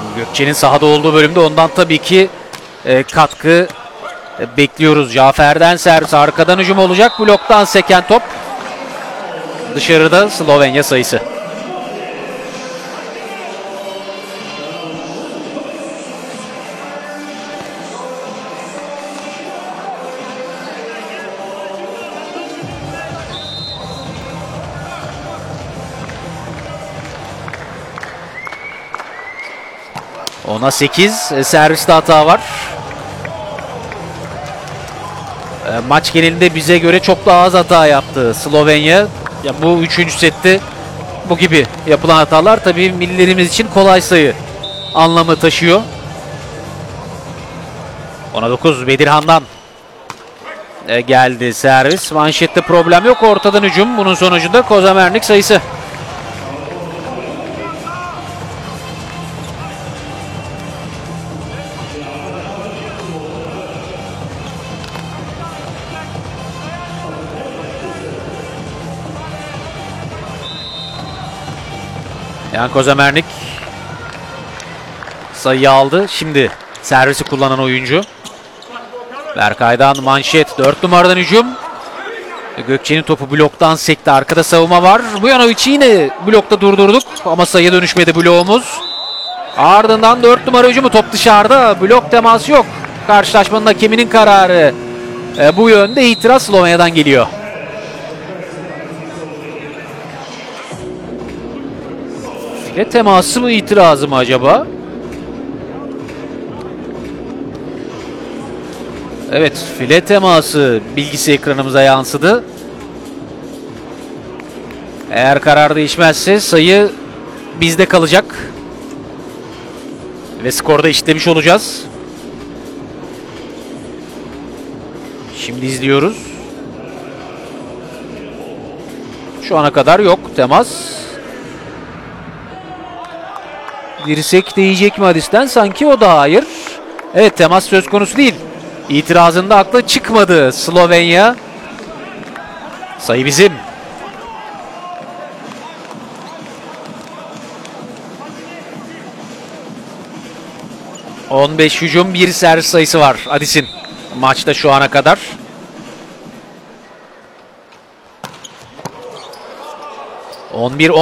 Gökçe'nin sahada olduğu bölümde ondan tabii ki katkı bekliyoruz. Cafer'den servis, arkadan hücum olacak. Bloktan seken top. Dışarıda Slovenya sayısı. Ona 8. Serviste hata var. Maç genelinde bize göre çok daha az hata yaptı Slovenya. Ya bu 3. sette bu gibi yapılan hatalar tabii millilerimiz için kolay sayı anlamı taşıyor. Ona 9 Bedirhan'dan geldi servis. Manşette problem yok. Ortadan hücum. Bunun sonucunda Kozamernik sayısı. Yani Kozamernik sayıyı aldı. Şimdi servisi kullanan oyuncu. Berkay'dan manşet. 4 numaradan hücum. Gökçe'nin topu bloktan sekti. Arkada savunma var. Vujanovic'i yine blokta durdurduk. Ama sayıya dönüşmedi bloğumuz. Ardından 4 numara hücumu. Top dışarıda. Blok teması yok. Karşılaşmanın hakeminin kararı bu yönde. İtiraz Slovenya'dan geliyor. File teması mı, itirazı mı acaba? Evet, file teması bilgisi ekranımıza yansıdı. Eğer karar değişmezse sayı bizde kalacak. Ve skorda eşitlemiş olacağız. Şimdi izliyoruz. Şu ana kadar yok temas. Dirsek değecek mi hadisten? Sanki o da hayır. Evet, temas söz konusu değil. İtirazında akla çıkmadı Slovenya. Sayı bizim. ...15 hücum, 1 servis sayısı var Adis'in maçta şu ana kadar. 11